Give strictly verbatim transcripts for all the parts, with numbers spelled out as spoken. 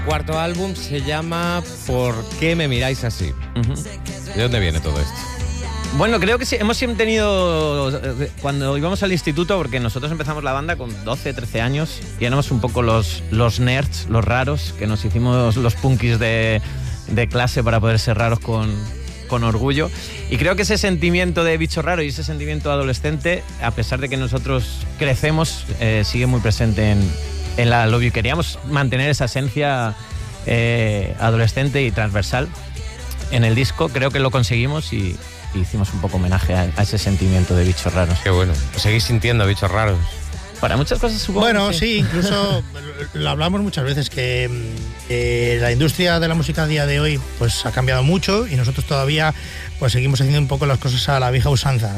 Cuarto álbum se llama ¿Por qué me miráis así? Uh-huh. ¿De dónde viene todo esto? Bueno, creo que sí, hemos siempre tenido, cuando íbamos al instituto, porque nosotros empezamos la banda con doce, trece años, y éramos un poco los, los nerds, los raros, que nos hicimos los punkis de, de clase para poder ser raros con, con orgullo. Y creo que ese sentimiento de bicho raro y ese sentimiento adolescente, a pesar de que nosotros crecemos, eh, sigue muy presente en, en la Love You. Queríamos mantener esa esencia eh, adolescente y transversal en el disco. Creo que lo conseguimos y... y hicimos un poco homenaje a, a ese sentimiento de bichos raros. Qué bueno. ¿Os seguís sintiendo bichos raros? Para muchas cosas, supongo. Bueno, que sí, incluso lo hablamos muchas veces, que eh, la industria de la música a día de hoy pues ha cambiado mucho y nosotros todavía pues seguimos haciendo un poco las cosas a la vieja usanza.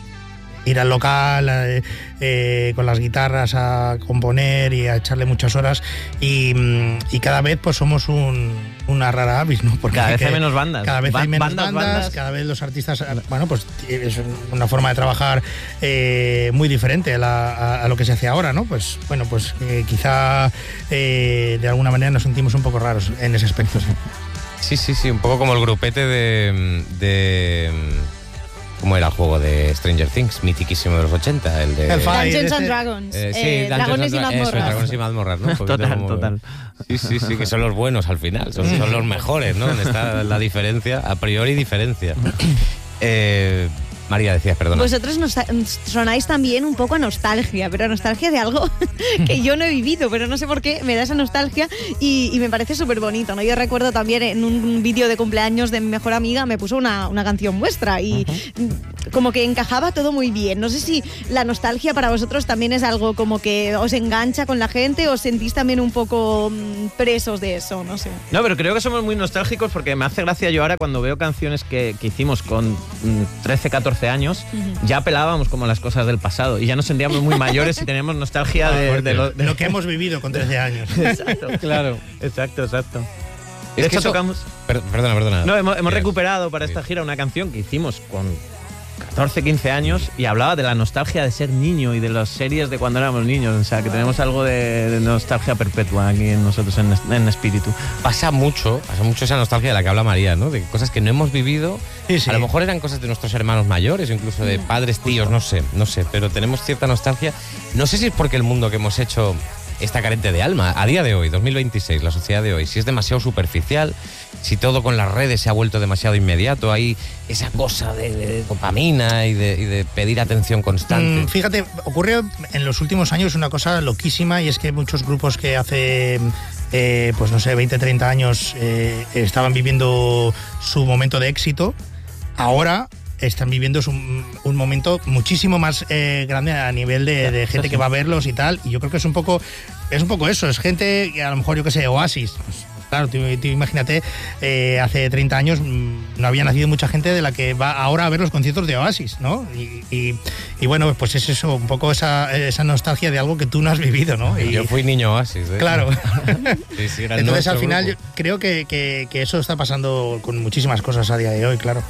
Ir al local eh, eh, con las guitarras a componer y a echarle muchas horas y, y cada vez pues somos un, una rara avis, ¿no? Porque cada vez hay menos bandas. Cada vez ba- hay menos bandas, bandas, bandas, cada vez los artistas, bueno, pues es una forma de trabajar eh, muy diferente a, la, a, a lo que se hace ahora, ¿no? Pues bueno, pues eh, quizá eh, de alguna manera nos sentimos un poco raros en ese aspecto. Sí, sí, sí, sí, un poco como el grupete de... de ¿cómo era el juego de Stranger Things? Mitiquísimo de los ochenta, el de... El Dungeons and Dragons. Eh, sí, eh, Dungeons Dragones and, y mazmorras. Eso, Dragones y mazmorras, ¿no? Total, como... total. Sí, sí, sí, que son los buenos al final, son, son los mejores, ¿no? Donde está la diferencia, a priori diferencia. Eh... María, decías, perdona. Vosotros nos sonáis también un poco a nostalgia, pero a nostalgia de algo que yo no he vivido, pero no sé por qué me da esa nostalgia y, y me parece súper bonito, ¿no? Yo recuerdo también en un vídeo de cumpleaños de mi mejor amiga me puso una, una canción vuestra y uh-huh. como que encajaba todo muy bien. No sé si la nostalgia para vosotros también es algo como que os engancha con la gente o os sentís también un poco presos de eso, no sé. No, pero creo que somos muy nostálgicos porque me hace gracia yo ahora cuando veo canciones que, que hicimos con trece, catorce años, uh-huh. ya apelábamos como a las cosas del pasado y ya nos sentíamos muy mayores y teníamos nostalgia de, de, de, lo, de lo que hemos vivido con trece años. Exacto, claro, exacto, exacto. De es hecho, que eso... tocamos... Per- perdona, perdona. No, hemos, hemos recuperado para esta gira una canción que hicimos con catorce, quince años y hablaba de la nostalgia de ser niño y de las series de cuando éramos niños. O sea, que tenemos algo de, de nostalgia perpetua aquí en nosotros en, en espíritu. Pasa mucho, pasa mucho esa nostalgia de la que habla María, ¿no? De cosas que no hemos vivido. Sí, sí. A lo mejor eran cosas de nuestros hermanos mayores o incluso de padres, tíos, no sé, no sé. Pero tenemos cierta nostalgia. No sé si es porque el mundo que hemos hecho está carente de alma. A día de hoy, dos mil veintiséis, la sociedad de hoy, si es demasiado superficial, si todo con las redes se ha vuelto demasiado inmediato, hay esa cosa de, de dopamina y de, y de pedir atención constante. Mm, fíjate, ocurrió en los últimos años una cosa loquísima y es que muchos grupos que hace, eh, pues no sé, veinte, treinta años eh, estaban viviendo su momento de éxito, ahora están viviendo un, un momento muchísimo más eh, grande a nivel de, de gente que va a verlos y tal, y yo creo que es un poco es un poco eso, es gente que a lo mejor, yo qué sé, Oasis, pues, claro, tú, tú imagínate, eh, hace treinta años no había nacido mucha gente de la que va ahora a ver los conciertos de Oasis, ¿no? Y, y, y bueno, pues es eso, un poco esa, esa nostalgia de algo que tú no has vivido, ¿no? Y, yo fui niño Oasis, ¿eh? Claro. Sí, sí, era entonces al final grupo. Yo creo que, que, que eso está pasando con muchísimas cosas a día de hoy, claro.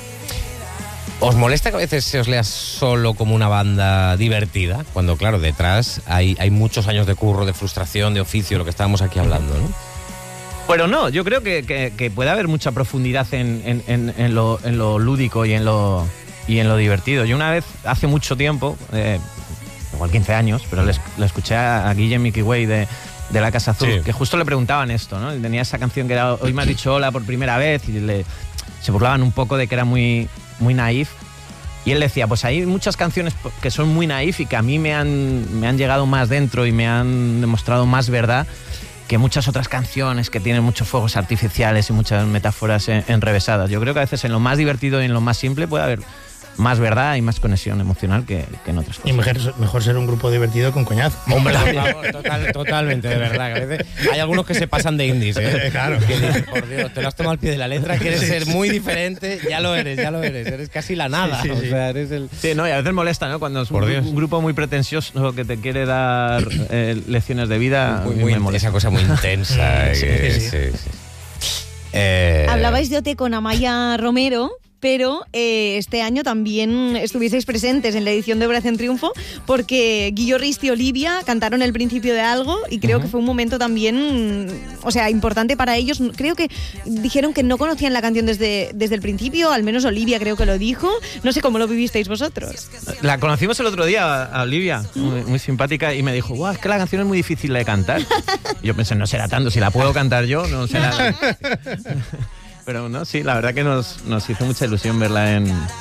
¿Os molesta que a veces se os lea solo como una banda divertida? Cuando, claro, detrás hay, hay muchos años de curro, de frustración, de oficio, lo que estábamos aquí hablando, ¿no? Pero no, yo creo que, que, que puede haber mucha profundidad en, en, en, en, lo, en lo lúdico y en lo, y en lo divertido. Yo una vez, hace mucho tiempo, eh, igual quince años, pero le, le escuché a, a Guillem Mickey Way de, de La Casa Azul, sí. que justo le preguntaban esto, ¿no? Tenía esa canción que era Hoy me has dicho hola por primera vez y le, se burlaban un poco de que era muy... muy naif, y él decía, pues hay muchas canciones que son muy naif y que a mí me han, me han llegado más dentro y me han demostrado más verdad que muchas otras canciones que tienen muchos fuegos artificiales y muchas metáforas en, enrevesadas. Yo creo que a veces en lo más divertido y en lo más simple puede haber más verdad y más conexión emocional que, que en otras cosas. Y mejor, mejor ser un grupo divertido con coñazo. Hombre, vamos, total, totalmente, de verdad. Que a veces hay algunos que se pasan de indies, ¿eh? Claro. Que dicen, por Dios, te lo has tomado al pie de la letra, quieres sí, ser muy diferente, ya lo eres, ya lo eres. Eres casi la nada. Sí, sí, o sí. sea, eres el... Sí, no, y a veces molesta, ¿no? Cuando es un, un grupo muy pretencioso que te quiere dar eh, lecciones de vida. Muy, muy, me molesta. Esa cosa muy intensa. sí, que, sí, sí. sí, sí. Eh... Hablabais de O T con Amaya Romero. pero eh, este año también estuvisteis presentes en la edición de Operación Triunfo, porque Guillo Rist y Olivia cantaron el principio de algo y creo uh-huh. que fue un momento también, o sea, importante para ellos. Creo que dijeron que no conocían la canción desde, desde el principio, al menos Olivia creo que lo dijo. No sé cómo lo vivisteis vosotros. La conocimos el otro día a Olivia, muy, muy simpática, y me dijo, guau, es que la canción es muy difícil de cantar. Y yo pensé, no será tanto, si la puedo cantar yo, no será... Pero no, sí, la verdad que nos, nos hizo mucha ilusión verla en,